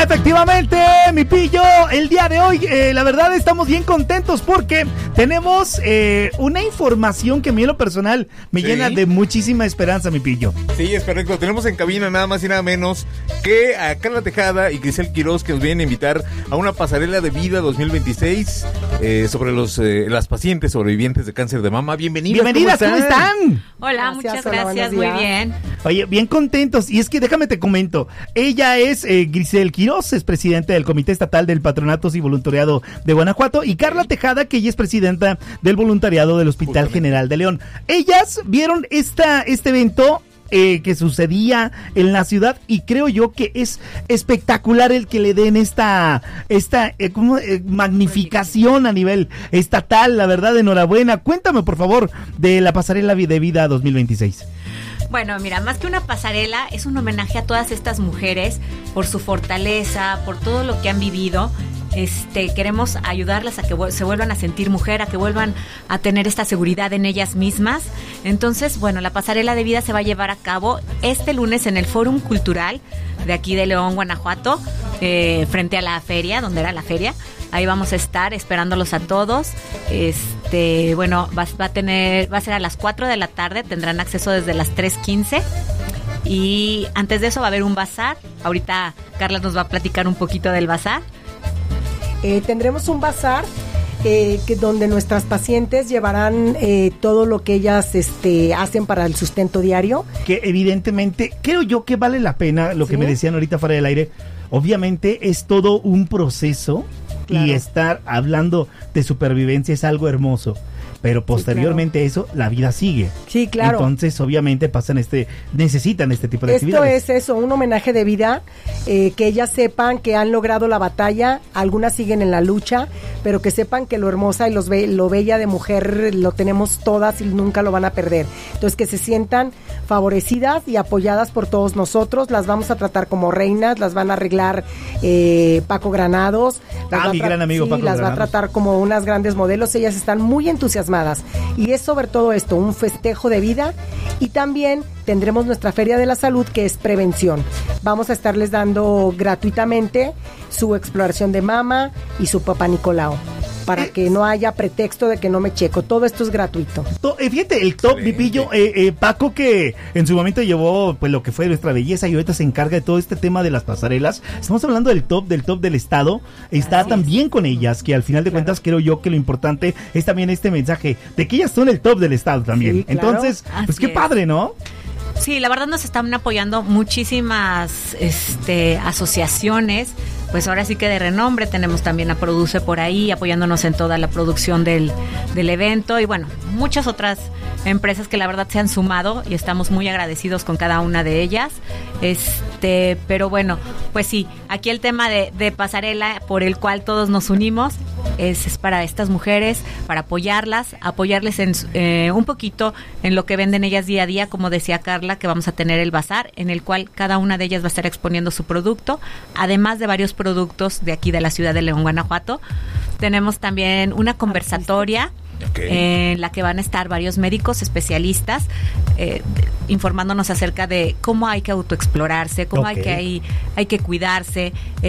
Efectivamente, mi pillo, el día de hoy, la verdad estamos bien contentos porque tenemos una información que a mí en lo personal me llena de muchísima esperanza, mi pillo. Sí, es correcto. Tenemos en cabina nada más y nada menos que a Carla Tejada y Grisel Quiroz, que nos vienen a invitar a una pasarela de vida 2026 sobre las pacientes sobrevivientes de cáncer de mama. Bienvenidas, ¿cómo están? Hola, muchas gracias, muy bien. Oye, bien contentos. Y es que déjame te comento, ella es Grisel Quiroz, es presidenta del Comité Estatal del Patronatos y Voluntariado de Guanajuato, y Carla Tejada, que ella es presidenta del voluntariado del Hospital General de León. Ellas vieron este evento que sucedía en la ciudad, y creo yo que es espectacular el que le den esta magnificación a nivel estatal. La verdad, enhorabuena. Cuéntame, por favor, de la pasarela de vida 2026. Bueno, mira, más que una pasarela, es un homenaje a todas estas mujeres por su fortaleza, por todo lo que han vivido. Queremos ayudarlas a que se vuelvan a sentir mujer, a que vuelvan a tener esta seguridad en ellas mismas. Entonces, bueno, la pasarela de vida se va a llevar a cabo este lunes en el Fórum Cultural de aquí de León, Guanajuato, frente a la feria, donde era la feria. Ahí vamos a estar esperándolos a todos. Bueno, va a ser a las 4 de la tarde, tendrán acceso desde las 3:15. Y antes de eso va a haber un bazar. Ahorita Carla nos va a platicar un poquito del bazar. Tendremos un bazar donde nuestras pacientes llevarán todo lo que ellas hacen para el sustento diario. Que evidentemente, creo yo que vale la pena lo que me decían ahorita fuera del aire. Obviamente es todo un proceso, claro, y estar hablando de supervivencia es algo hermoso. Pero posteriormente eso, la vida sigue. Sí, claro. Entonces, obviamente, necesitan este tipo de actividades. Esto es eso, un homenaje de vida, que ellas sepan que han logrado la batalla, algunas siguen en la lucha, pero que sepan que lo hermosa y lo bella de mujer lo tenemos todas y nunca lo van a perder. Entonces, que se sientan favorecidas y apoyadas por todos nosotros. Las vamos a tratar como reinas, las van a arreglar Paco Granados. Mi gran amigo Paco Granados. Las va a tratar como unas grandes modelos. Ellas están muy entusiasmadas. Y es sobre todo esto, un festejo de vida. Y también tendremos nuestra Feria de la Salud, que es prevención. Vamos a estarles dando gratuitamente su exploración de mama y su Papá Nicolau, para que no haya pretexto de que no me checo. Todo esto es gratuito. Fíjate, el top, mi pillo, Paco, que en su momento llevó pues lo que fue nuestra belleza y ahorita se encarga de todo este tema de las pasarelas. Estamos hablando del top del estado. Está así también con ellas, que al final de cuentas creo yo que lo importante es también este mensaje de que ellas son el top del estado también. Sí, claro. Entonces, pues así qué padre, ¿no? Sí, la verdad nos están apoyando muchísimas asociaciones, pues ahora sí que de renombre. Tenemos también a Produce por ahí, apoyándonos en toda la producción del evento, y bueno, muchas otras empresas que la verdad se han sumado y estamos muy agradecidos con cada una de ellas. Pero bueno, pues sí, aquí el tema de pasarela por el cual todos nos unimos es para estas mujeres, para apoyarles un poquito en lo que venden ellas día a día. Como decía Carla, que vamos a tener el bazar en el cual cada una de ellas va a estar exponiendo su producto, además de varios productos de aquí de la ciudad de León, Guanajuato. Tenemos también una conversatoria en la que van a estar varios médicos especialistas informándonos acerca de cómo hay que autoexplorarse, cómo hay que cuidarse,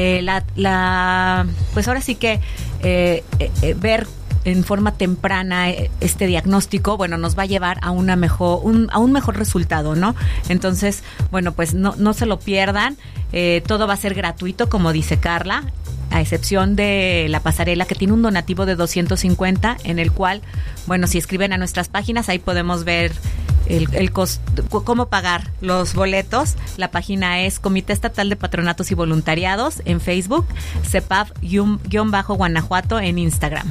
pues ahora sí que ver en forma temprana este diagnóstico, bueno, nos va a llevar a un mejor resultado, ¿no? Entonces, bueno, pues no se lo pierdan. Todo va a ser gratuito, como dice Carla, a excepción de la pasarela, que tiene un donativo de 250, en el cual, bueno, si escriben a nuestras páginas, ahí podemos ver el costo, cómo pagar los boletos. La página es Comité Estatal de Patronatos y Voluntariados en Facebook, CEPAF-Guanajuato en Instagram.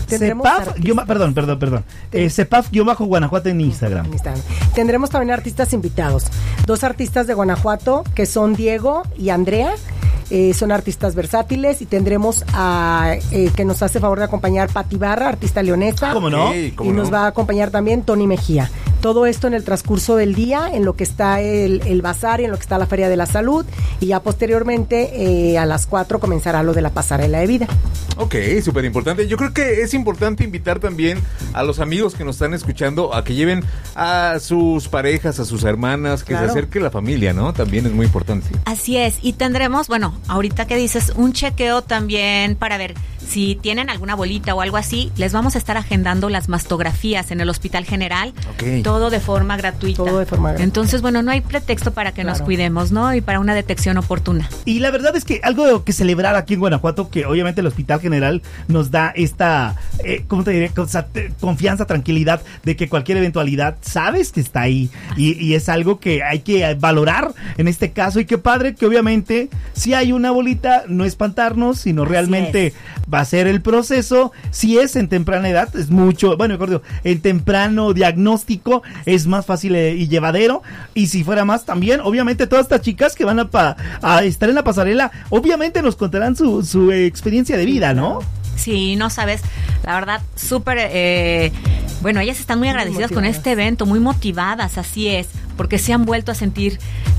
CEPAF-Guanajuato en Instagram. Tendremos también artistas invitados. 2 artistas de Guanajuato, que son Diego y Andrea. Son artistas versátiles, y tendremos que nos hace favor de acompañar Pati Barra, artista leonesa. ¿Cómo no? Nos va a acompañar también Tony Mejía. Todo esto en el transcurso del día, en lo que está el bazar y en lo que está la Feria de la Salud, y ya posteriormente a las 4 comenzará lo de la pasarela de vida. Ok, súper importante. Yo creo que es importante invitar también a los amigos que nos están escuchando a que lleven a sus parejas, a sus hermanas, que Claro. se acerque la familia, ¿no? También es muy importante. Así es, y tendremos, bueno, ahorita que dices, un chequeo también para ver si tienen alguna bolita o algo así, les vamos a estar agendando las mastografías en el Hospital General, Ok. todo de forma gratuita. Todo de forma gratuita. Entonces, bueno, no hay pretexto para que nos Claro. cuidemos, ¿no? Y para una detección oportuna. Y la verdad es que algo que celebrar aquí en Guanajuato, que obviamente el Hospital General nos da esta, ¿cómo te diré? Confianza, tranquilidad de que cualquier eventualidad sabes que está ahí. Y es algo que hay que valorar en este caso. Y qué padre que obviamente si hay una bolita, no espantarnos, sino realmente va a ser el proceso. Si es en temprana edad, es mucho, bueno, mejor digo, en temprano diagnóstico es más fácil y llevadero. Y si fuera más también, obviamente todas estas chicas que van a estar en la pasarela, obviamente nos contarán su experiencia de vida, ¿no? Sí, no sabes, la verdad, súper, bueno, ellas están muy agradecidas con motivadas. este evento, muy motivadas, así es, porque se han vuelto a sentir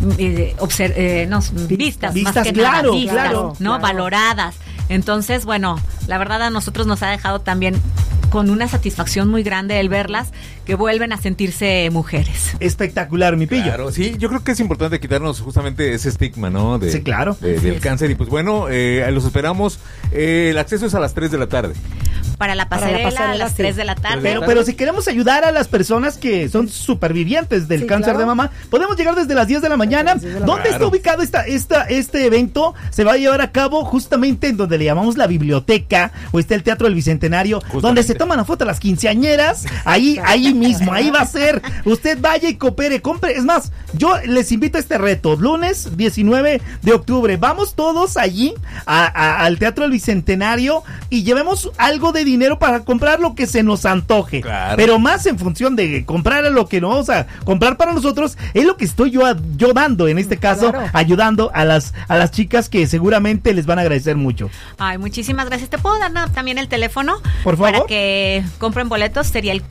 vistas, Vistas, más que claro, nada, vistas, claro, ¿no? claro. Valoradas. Entonces, bueno, la verdad a nosotros nos ha dejado también con una satisfacción muy grande el verlas que vuelven a sentirse mujeres. Espectacular, mi pillo. Claro, sí, yo creo que es importante quitarnos justamente ese estigma, ¿no? Sí, claro. Del cáncer. Y pues bueno, los esperamos. El acceso es a las 3 de la tarde. Para la Para la pasarela, pasarela, a las sí. 3 de la tarde. Pero si queremos ayudar a las personas que son supervivientes del Sí, cáncer claro. de mama, podemos llegar desde las 10 de la mañana. Desde las 10 de la ¿Dónde mañana. está ubicado este evento? Se va a llevar a cabo justamente en donde le llamamos la biblioteca, o está el Teatro del Bicentenario, Justamente. donde se toman a foto las quinceañeras. Ahí mismo, ahí va a ser. Usted vaya y coopere, compre. Es más, yo les invito a este reto. Lunes 19 de octubre. Vamos todos allí al Teatro del Bicentenario y llevemos algo de dinero para comprar lo que se nos antoje. Claro. Pero más en función de comprar lo que nos vamos a comprar para nosotros, es lo que estoy yo dando en este caso, Claro. ayudando a las chicas que seguramente les van a agradecer mucho. Ay, muchísimas gracias. ¿Te puedo dar también el teléfono? Por favor. Para que compren boletos. Sería el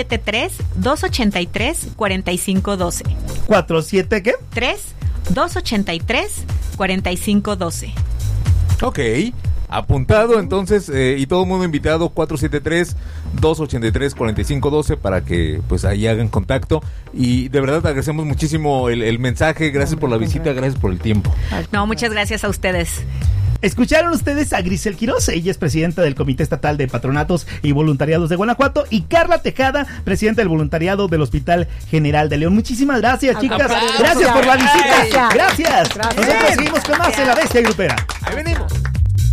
473-283-4512. 47 ¿qué? 3-283-4512. Ok. Apuntado entonces y todo el mundo invitado 473-283-4512 para que pues ahí hagan contacto y de verdad agradecemos muchísimo el mensaje, gracias por la visita, gracias por el tiempo. No, muchas gracias a ustedes. Escucharon ustedes a Grisel Quiroz, ella es presidenta del Comité Estatal de Patronatos y Voluntariados de Guanajuato, y Carla Tejada, presidenta del voluntariado del Hospital General de León. Muchísimas gracias, chicas. contrario, Gracias por la visita. gracias. Gracias. Gracias. Nosotros seguimos con más en La Bestia Grupera. Ahí venimos.